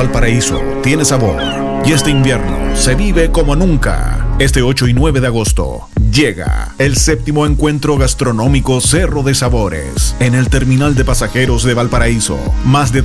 Valparaíso tiene sabor y este invierno se vive como nunca. Este 8 y 9 de agosto llega el 7º encuentro gastronómico Cerro de Sabores en el terminal de pasajeros de Valparaíso. Más de